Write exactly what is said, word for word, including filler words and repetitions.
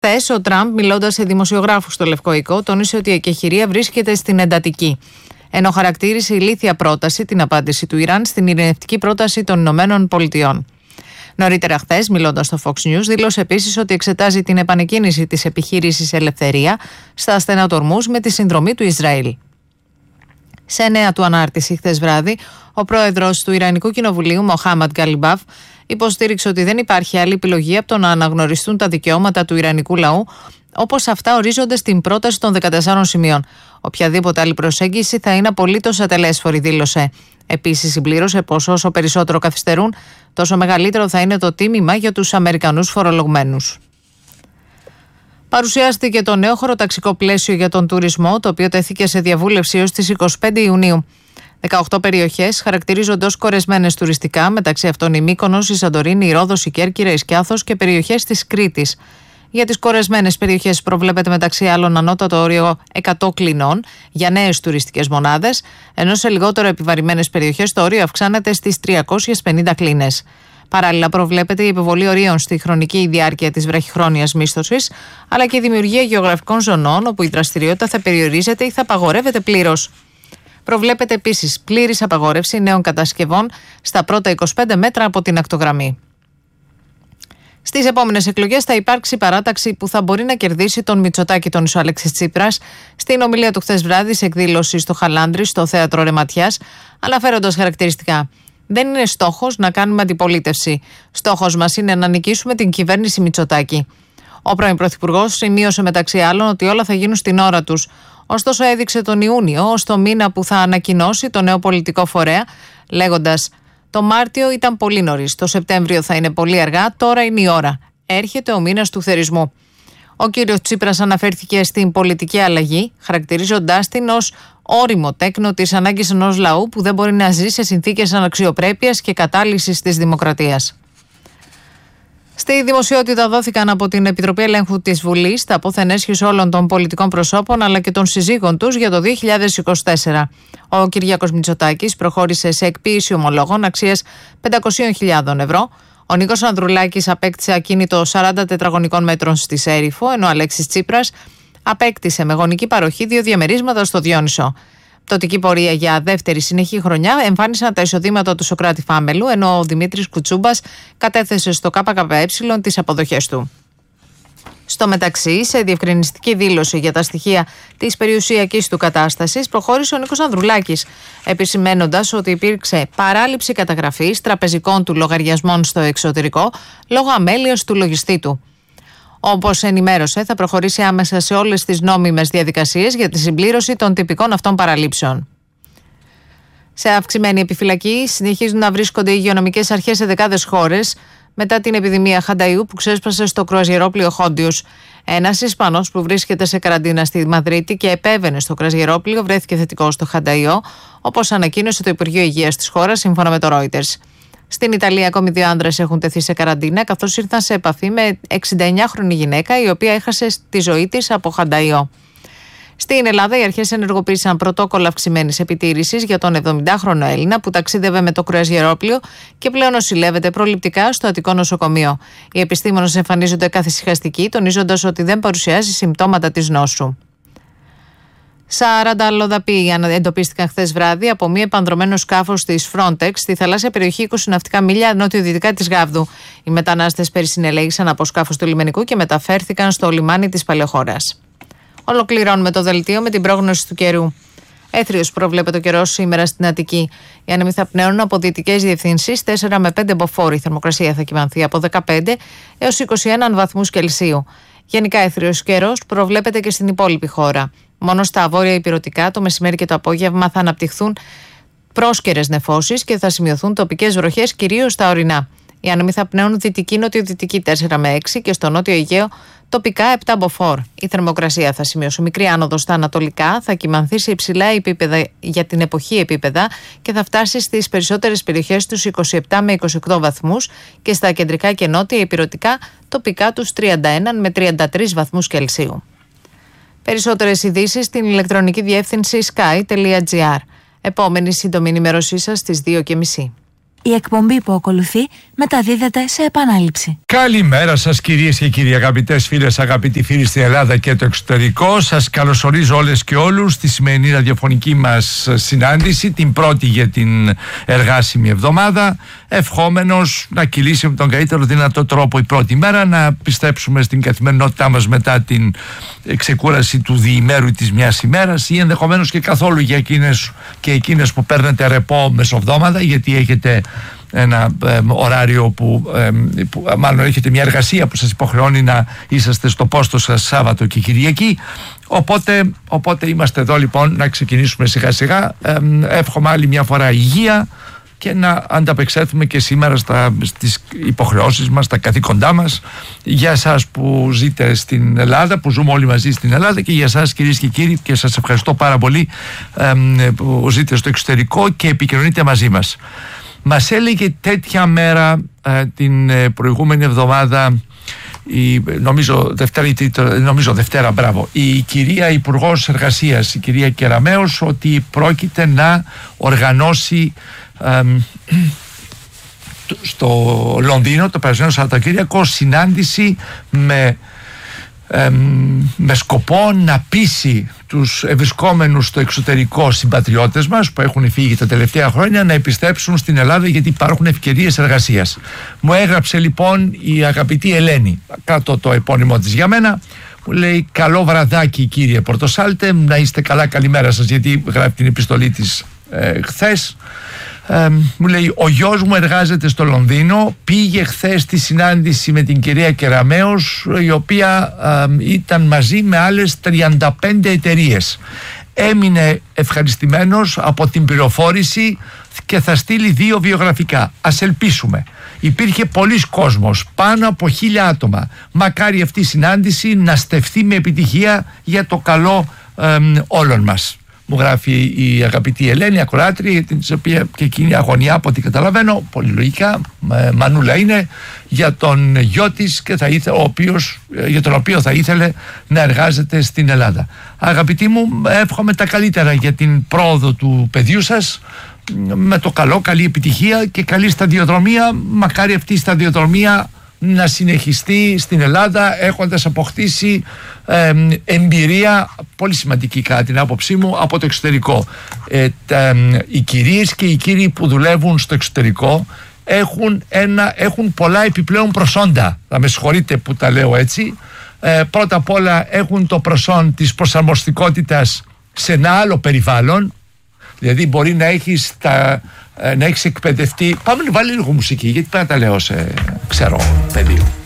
Χθες, ο Τραμπ, μιλώντας σε δημοσιογράφους στο Λευκό Οίκο, τόνισε ότι η εκεχηρία βρίσκεται στην εντατική. Ενώ χαρακτήρισε ηλίθια πρόταση την απάντηση του Ιράν στην ειρηνευτική πρόταση των Ηνωμένων Πολιτειών. Νωρίτερα χθες, μιλώντας στο Fox News, δήλωσε επίσης ότι εξετάζει την επανεκκίνηση της επιχείρησης Ελευθερία στα στενά του Ορμούζ με τη συνδρομή του Ισραήλ. Σε νέα του ανάρτηση χθες βράδυ, ο πρόεδρος του Ιρανικού Κοινοβουλίου, Μοχάμαντ Γκαλιμπάφ, υποστήριξε ότι δεν υπάρχει άλλη επιλογή από το να αναγνωριστούν τα δικαιώματα του Ιρανικού λαού, όπως αυτά ορίζονται στην πρόταση των δεκατεσσάρων σημείων. Οποιαδήποτε άλλη προσέγγιση θα είναι απολύτως ατελέσφορη, δήλωσε. Επίσης, συμπλήρωσε πως όσο περισσότερο καθυστερούν, τόσο μεγαλύτερο θα είναι το τίμημα για τους Αμερικανούς φορολογουμένους. Παρουσιάστηκε το νέο χωροταξικό πλαίσιο για τον τουρισμό, το οποίο τέθηκε σε διαβούλευση έως τις είκοσι πέντε Ιουνίου. δεκαοκτώ περιοχές χαρακτηρίζονται ως κορεσμένες τουριστικά, μεταξύ αυτών η Μύκονος, η Σαντορίνη, η Ρόδος, η Κέρκυρα, η Σκιάθος και περιοχές της Κρήτης. Για τις κορεσμένες περιοχές προβλέπεται μεταξύ άλλων ανώτατο όριο εκατό κλινών για νέες τουριστικές μονάδες, ενώ σε λιγότερο επιβαρημένες περιοχές το όριο αυξάνεται στις τριακόσιες πενήντα κλίνες. Παράλληλα, προβλέπεται η επιβολή ορίων στη χρονική διάρκεια της βραχυχρόνιας μίσθωσης, αλλά και η δημιουργία γεωγραφικών ζωνών όπου η δραστηριότητα θα περιορίζεται ή θα απαγορεύεται πλήρως. Προβλέπεται επίσης πλήρης απαγόρευση νέων κατασκευών στα πρώτα είκοσι πέντε μέτρα από την ακτογραμμή. Στις επόμενες εκλογές θα υπάρξει παράταξη που θα μπορεί να κερδίσει τον Μητσοτάκη, τον ο Αλέξης Τσίπρας, στην ομιλία του χθες βράδυ σε εκδήλωση στο Χαλάνδρι, στο θέατρο Ρεματιάς, αναφέροντας χαρακτηριστικά. Δεν είναι στόχος να κάνουμε αντιπολίτευση. Στόχος μας είναι να νικήσουμε την κυβέρνηση Μητσοτάκη. Ο πρώην Πρωθυπουργός σημείωσε μεταξύ άλλων ότι όλα θα γίνουν στην ώρα τους. Ωστόσο, έδειξε τον Ιούνιο ως το μήνα που θα ανακοινώσει το νέο πολιτικό φορέα, λέγοντας: το Μάρτιο ήταν πολύ νωρίς, το Σεπτέμβριο θα είναι πολύ αργά, τώρα είναι η ώρα. Έρχεται ο μήνας του θερισμού. Ο κύριος Τσίπρας αναφέρθηκε στην πολιτική αλλαγή, χαρακτηρίζοντάς την ως ώριμο τέκνο της ανάγκης ενός λαού που δεν μπορεί να ζει σε συνθήκες αναξιοπρέπειας και κατάλυσης της δημοκρατίας. Στη δημοσιότητα δόθηκαν από την Επιτροπή Ελέγχου της Βουλής τα πόθεν έσχης όλων των πολιτικών προσώπων αλλά και των συζύγων τους για το δύο χιλιάδες είκοσι τέσσερα. Ο Κυριάκος Μητσοτάκης προχώρησε σε εκποίηση ομολόγων αξίας πεντακόσιες χιλιάδες ευρώ. Ο Νίκος Ανδρουλάκης απέκτησε ακίνητο σαράντα τετραγωνικών μέτρων στη Σέριφο, ενώ ο Αλέξης Τσίπρας απέκτησε με γονική παροχή δύο διαμερίσματα στο Διόνυσο. Πτωτική πορεία για δεύτερη συνεχή χρονιά εμφάνισαν τα εισοδήματα του Σωκράτη Φάμελου, ενώ ο Δημήτρης Κουτσούμπας κατέθεσε στο ΚΚΕ τις αποδοχές του. Στο μεταξύ, σε διευκρινιστική δήλωση για τα στοιχεία της περιουσιακής του κατάστασης, προχώρησε ο Νίκος Ανδρουλάκης, επισημαίνοντας ότι υπήρξε παράληψη καταγραφής τραπεζικών του λογαριασμών στο εξωτερικό λόγω αμέλειας του λογιστή του. Όπως ενημέρωσε, θα προχωρήσει άμεσα σε όλες τις νόμιμες διαδικασίες για τη συμπλήρωση των τυπικών αυτών παραλήψεων. Σε αυξημένη επιφυλακή συνεχίζουν να βρίσκονται οι υγειονομικές αρχές σε δεκάδες χώρες μετά την επιδημία χανταϊού που ξέσπασε στο κρουαζιερόπλοιο Χόντιους. Ένας Ισπανός που βρίσκεται σε καραντίνα στη Μαδρίτη και επέβαινε στο κρουαζιερόπλοιο βρέθηκε θετικό στο χανταϊό, όπως ανακοίνωσε το Υπουργείο Υγείας της χώρας σύμφωνα με το Reuters. Στην Ιταλία, ακόμη δύο άντρες έχουν τεθεί σε καραντίνα, καθώς ήρθαν σε επαφή με εξηνταεννιάχρονη γυναίκα, η οποία έχασε τη ζωή της από χανταϊό. Στην Ελλάδα, οι αρχές ενεργοποίησαν πρωτόκολλα αυξημένης επιτήρησης για τον εβδομηντάχρονο Έλληνα που ταξίδευε με το κρουαζιερόπλοιο και πλέον νοσηλεύεται προληπτικά στο Αττικό νοσοκομείο. Οι επιστήμονες εμφανίζονται καθησυχαστικοί, τονίζοντας ότι δεν παρουσιάζει συμπτώματα της νόσου. σαράντα αλλοδαποί εντοπίστηκαν χθες βράδυ από μη επανδρωμένο σκάφος της Frontex στη θαλάσσια περιοχή είκοσι ναυτικά μίλια νότιο-δυτικά της Γάβδου. Οι μετανάστες περισυνελέγησαν από σκάφος του λιμενικού και μεταφέρθηκαν στο λιμάνι της Παλαιοχώρας. Ολοκληρώνουμε το δελτίο με την πρόγνωση του καιρού. Έθριος προβλέπεται ο καιρός σήμερα στην Αττική. Οι άνεμοι θα πνέουν από δυτικές διευθύνσεις τέσσερα με πέντε μποφόρ. Η θερμοκρασία θα κυμανθεί από δεκαπέντε έως είκοσι ένα βαθμούς Κελσίου. Γενικά έθριος καιρός προβλέπεται και στην υπόλοιπη χώρα. Μόνο στα βόρεια ηπειρωτικά το μεσημέρι και το απόγευμα θα αναπτυχθούν πρόσκαιρες νεφώσεις και θα σημειωθούν τοπικές βροχές, κυρίως στα ορεινά. Οι άνεμοι θα πνέουν δυτική-νοτιοδυτική τέσσερα με έξι και στο νότιο Αιγαίο τοπικά επτά μποφόρ. Η θερμοκρασία θα σημειώσει μικρή άνοδο στα ανατολικά, θα κυμανθεί σε υψηλά επίπεδα για την εποχή επίπεδα και θα φτάσει στις περισσότερες περιοχές τους είκοσι επτά με είκοσι οκτώ βαθμούς και στα κεντρικά και νότια ηπειρωτικά τοπικά τους τριάντα ένα με τριάντα τρεις βαθμούς Κελσίου. Περισσότερες ειδήσεις στην ηλεκτρονική διεύθυνση sky τελεία gr. Επόμενη σύντομη ενημέρωσή σας στις δύο και μισή. Η εκπομπή που ακολουθεί μεταδίδεται σε επανάληψη. Καλημέρα σας κυρίες και κύριοι, αγαπητές φίλες, αγαπητοί φίλοι στην Ελλάδα και το εξωτερικό. Σας καλωσορίζω όλες και όλους στη σημερινή ραδιοφωνική μας συνάντηση, την πρώτη για την εργάσιμη εβδομάδα, ευχόμενος να κυλήσει με τον καλύτερο δυνατό τρόπο η πρώτη μέρα, να πιστέψουμε στην καθημερινότητά μας μετά την ξεκούραση του διημέρου της μιας ημέρας, ή ενδεχομένως και καθόλου για εκείνες και εκείνες που παίρνετε ρεπό μεσοβδόμαδα, γιατί έχετε ένα ε, ωράριο που, ε, που μάλλον έχετε μια εργασία που σας υποχρεώνει να είσαστε στο πόστο σας Σάββατο και Κυριακή. Οπότε, οπότε είμαστε εδώ λοιπόν να ξεκινήσουμε σιγά σιγά. Ε, εύχομαι άλλη μια φορά υγεία και να ανταπεξέλθουμε και σήμερα στα, στις υποχρεώσεις μας, στα καθήκοντά μας, για εσάς που ζείτε στην Ελλάδα, που ζούμε όλοι μαζί στην Ελλάδα, και για εσάς κυρίες και κύριοι, και σας ευχαριστώ πάρα πολύ ε, που ζείτε στο εξωτερικό και επικοινωνείτε μαζί μας. Μας έλεγε τέτοια μέρα ε, την ε, προηγούμενη εβδομάδα, η, νομίζω, Δευτέρα, νομίζω Δευτέρα, μπράβο, η κυρία Υπουργός Εργασίας, η κυρία Κεραμέως, ότι πρόκειται να οργανώσει ε, στο Λονδίνο το περασμένο Σαββατοκύριακο συνάντηση με Ε, με σκοπό να πείσει τους ευρισκόμενους στο εξωτερικό συμπατριώτες μας που έχουν φύγει τα τελευταία χρόνια να επιστρέψουν στην Ελλάδα, γιατί υπάρχουν ευκαιρίες εργασίας. Μου έγραψε λοιπόν η αγαπητή Ελένη, κάτω το επώνυμο της για μένα, μου λέει: καλό βραδάκι κύριε Πορτοσάλτε, να είστε καλά, καλημέρα σας, γιατί γράφει την επιστολή της ε, χθες. Ε, μου λέει: ο γιος μου εργάζεται στο Λονδίνο, πήγε χθες στη συνάντηση με την κυρία Κεραμέως, η οποία ε, ήταν μαζί με άλλες τριάντα πέντε εταιρείες. Έμεινε ευχαριστημένος από την πληροφόρηση και θα στείλει δύο βιογραφικά. Ας ελπίσουμε. Υπήρχε πολλής κόσμος, πάνω από χίλια άτομα. Μακάρι αυτή η συνάντηση να στεφθεί με επιτυχία για το καλό ε, όλων μας. Μου γράφει η αγαπητή Ελένη, ακροάτρια, την οποία και εκείνη αγωνιά, από ό,τι καταλαβαίνω, πολύ λογικά, μανούλα είναι, για τον γιο της και θα ήθελε, ο οποίος, για τον οποίο θα ήθελε να εργάζεται στην Ελλάδα. Αγαπητοί μου, εύχομαι τα καλύτερα για την πρόοδο του παιδιού σας, με το καλό, καλή επιτυχία και καλή σταδιοδρομία. Μακάρι αυτή η σταδιοδρομία να συνεχιστεί στην Ελλάδα, έχοντας αποκτήσει ε, εμπειρία πολύ σημαντική κατά την άποψή μου από το εξωτερικό. Ε, τα, ε, οι κυρίες και οι κύριοι που δουλεύουν στο εξωτερικό έχουν, ένα, έχουν πολλά επιπλέον προσόντα. Θα με συγχωρείτε που τα λέω έτσι. Ε, πρώτα απ' όλα έχουν το προσόν της προσαρμοστικότητας σε ένα άλλο περιβάλλον. Δηλαδή μπορεί να έχεις, τα, να έχεις εκπαιδευτεί. Πάμε να βάλει λίγο μουσική, γιατί πρέπει να τα λέω σε ξέρω παιδί.